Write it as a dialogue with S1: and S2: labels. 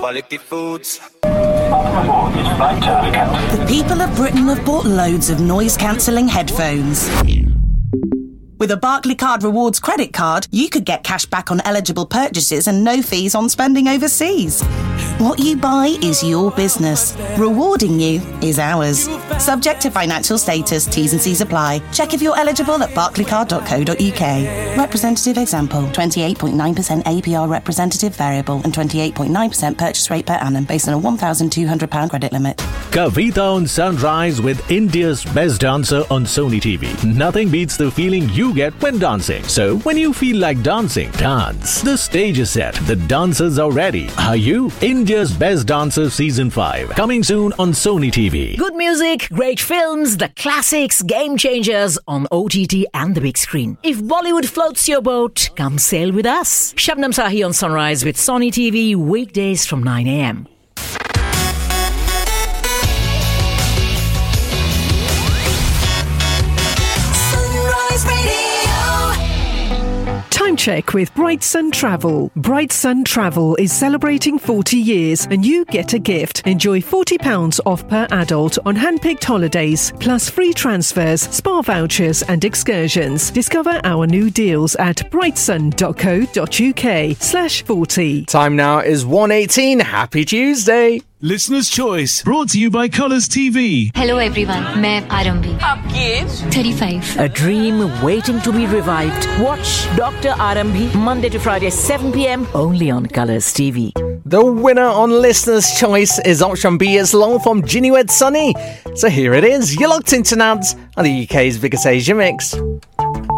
S1: quality foods.
S2: The people of Britain have bought loads of noise-cancelling headphones. With a Barclaycard Rewards credit card, you could get cash back on eligible purchases and no fees on spending overseas. What you buy is your business. Rewarding you is ours. Subject to financial status, T's and C's apply. Check if you're eligible at barclaycard.co.uk. Representative example, 28.9% APR representative variable and 28.9% purchase rate per annum based on a £1,200 credit limit.
S3: Kavita on Sunrise with India's best dancer on Sony TV. Nothing beats the feeling you get when dancing. So when you feel like dancing, dance. The stage is set. The dancers are ready. Are you? India's Best Dancer Season 5. Coming soon on Sony TV.
S4: Good music, great films, the classics, game changers on OTT and the big screen. If Bollywood floats your boat, come sail with us. Shabnam Sahi on Sunrise with Sony TV weekdays from 9 a.m.
S5: Time check with Bright Sun Travel. Bright Sun Travel is celebrating 40 years and you get a gift. Enjoy £40 off per adult on hand-picked holidays, plus free transfers, spa vouchers and excursions. Discover our new deals at brightsun.co.uk/40.
S6: Time now is 1:18. Happy Tuesday.
S7: Listener's Choice, brought to you by Colours TV.
S8: Hello everyone, मैं आरंभी. आपकी as 35.
S4: A dream waiting to be revived. Watch Dr. Arambhi Monday to Friday 7 p.m. only on Colours TV.
S6: The winner on Listener's Choice is option B. It's long from Jinued Sunny. So here it is. You're locked into Nads on the UK's biggest Asia mix.